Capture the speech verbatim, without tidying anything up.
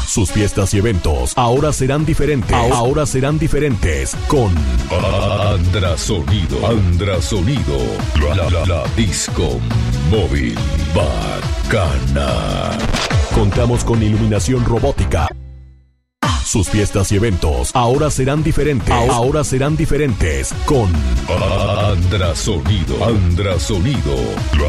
Sus fiestas y eventos ahora serán diferentes. Ahora serán diferentes con Andra Sonido. Andra Sonido. La, la, la disco móvil bacana. Contamos con iluminación robótica. Sus fiestas y eventos ahora serán diferentes. Ahora serán diferentes con Andra Sonido. Andra Sonido.